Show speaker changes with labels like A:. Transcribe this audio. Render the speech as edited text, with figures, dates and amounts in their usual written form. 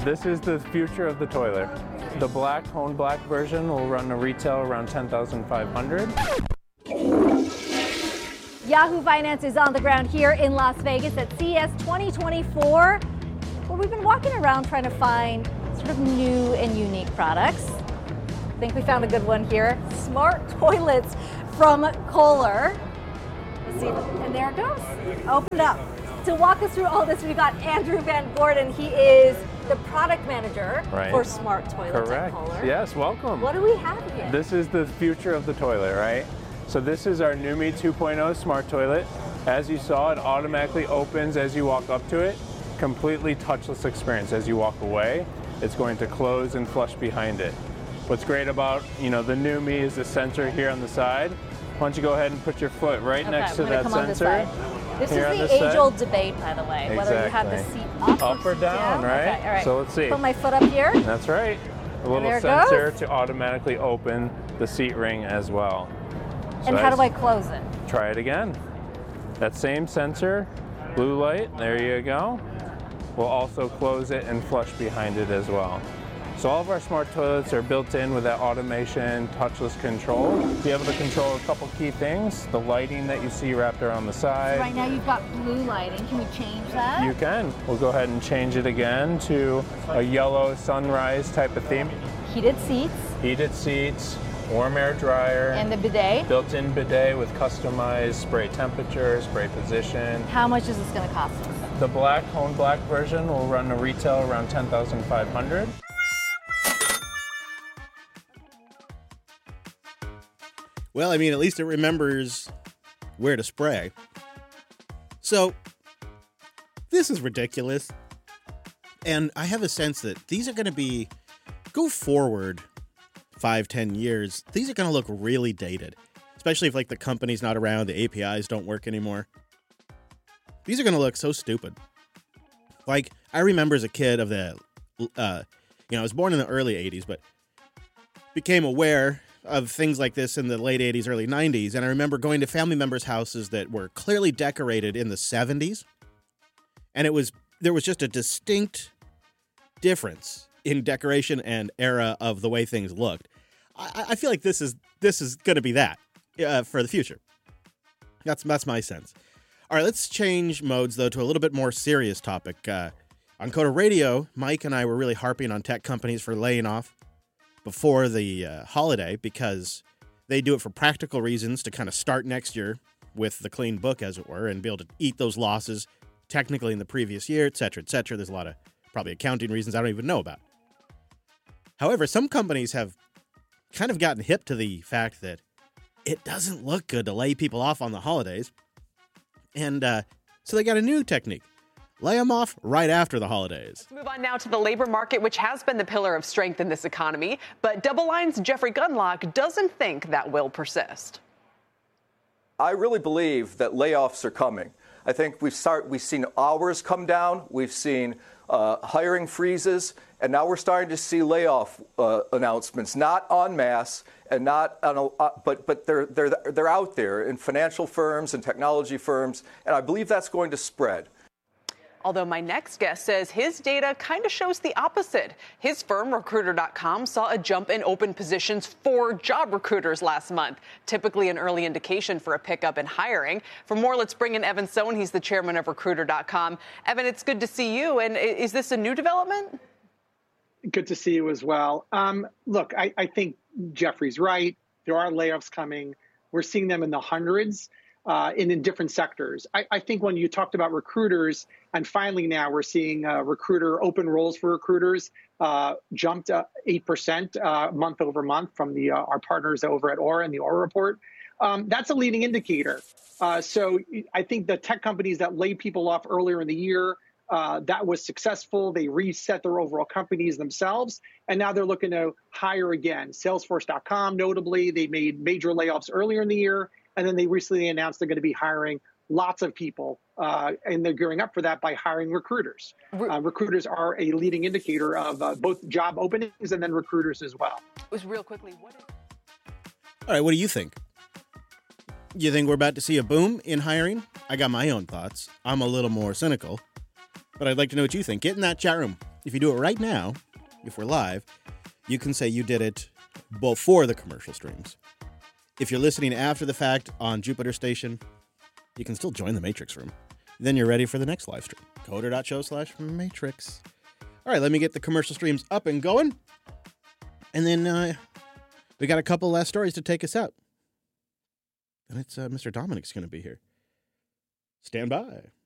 A: This is the future of the toilet. The black, Hone Black version will run a retail around $10,500.
B: Yahoo Finance is on the ground here in Las Vegas at CES 2024, where we've been walking around trying to find sort of new and unique products. I think we found a good one here. Smart toilets from Kohler. Let's see, and there it goes. Open it up. To walk us through all this, we've got Andrew Van Gordon. He is the product manager for Smart Toilets at Kohler.
A: Yes, welcome.
B: What do we have here?
A: This is the future of the toilet, right? So this is our NUMI 2.0 smart toilet. As you saw, it automatically opens as you walk up to it. Completely touchless experience. As you walk away, it's going to close and flush behind it. What's great about, the NUMI is the sensor here on the side. Why don't you go ahead and put your foot right next to that sensor.
B: This is the age-old debate, by the way, whether you have the seat up
A: or down, right?
B: Okay, all right.
A: So let's see.
B: Put my foot up here.
A: That's right. A little sensor to automatically open the seat ring as well. So
B: and how do I close it?
A: Try it again. That same sensor, blue light, there you go. We'll also close it and flush behind it as well. So all of our smart toilets are built in with that automation, touchless control. Be able to control a couple key things. The lighting that you see wrapped around the side.
B: So right now you've got blue lighting. Can we change that?
A: You can. We'll go ahead and change it again to a yellow sunrise type of theme.
B: Heated seats.
A: Heated seats, warm air dryer.
B: And the bidet.
A: Built-in bidet with customized spray temperature, spray position.
B: How much is this going to cost us?
A: The black, Hone Black version will run a retail around $10,500.
C: Well, I mean, at least it remembers where to spray. So, this is ridiculous. And I have a sense that these are going to go forward 5-10 years, these are going to look really dated. Especially if, the company's not around, the APIs don't work anymore. These are going to look so stupid. I remember as a kid of I was born in the early 80s, but became aware of things like this in the late 80s, early 90s, and I remember going to family members' houses that were clearly decorated in the 70s, and there was just a distinct difference in decoration and era of the way things looked. I feel like this is going to be that for the future. That's my sense. All right, let's change modes, though, to a little bit more serious topic. On Coda Radio, Mike and I were really harping on tech companies for laying off before the holiday because they do it for practical reasons to kind of start next year with the clean book, as it were, and be able to eat those losses technically in the previous year, et cetera, et cetera. There's a lot of probably accounting reasons I don't even know about. However, some companies have kind of gotten hip to the fact that it doesn't look good to lay people off on the holidays. And so they got a new technique. Lay them off right after the holidays.
D: Let's move on now to the labor market, which has been the pillar of strength in this economy. But DoubleLine's Jeffrey Gundlach doesn't think that will persist.
E: I really believe that layoffs are coming. I think we've seen hours come down. We've seen hiring freezes. And now we're starting to see layoff announcements, not en masse and not but they're out there in financial firms and technology firms. And I believe that's going to spread.
D: Although my next guest says his data kind of shows the opposite. His firm, Recruiter.com, saw a jump in open positions for job recruiters last month, typically an early indication for a pickup in hiring. For more, let's bring in Evan Sohn. He's the chairman of Recruiter.com. Evan, it's good to see you. And is this a new development?
F: Good to see you as well. Look, I think Jeffrey's right. There are layoffs coming. We're seeing them in the hundreds. In different sectors. I think when you talked about recruiters, and finally now we're seeing recruiter open roles for recruiters jumped 8% month over month from our partners over at Aura and the Aura report. That's a leading indicator. So I think the tech companies that laid people off earlier in the year, that was successful. They reset their overall companies themselves, and now they're looking to hire again. Salesforce.com, notably, they made major layoffs earlier in the year. And then they recently announced they're going to be hiring lots of people, and they're gearing up for that by hiring recruiters. Recruiters are a leading indicator of both job openings and then recruiters as well.
D: It was real quickly.
C: All right, what do you think? You think we're about to see a boom in hiring? I got my own thoughts. I'm a little more cynical, but I'd like to know what you think. Get in that chat room. if you do it right now, if we're live, you can say you did it before the commercial streams. If you're listening after the fact on Jupiter Station, you can still join the Matrix Room. Then you're ready for the next live stream. Coder.show/Matrix. All right, let me get the commercial streams up and going. And then we got a couple last stories to take us out. And it's Mr. Dominic's going to be here. Stand by.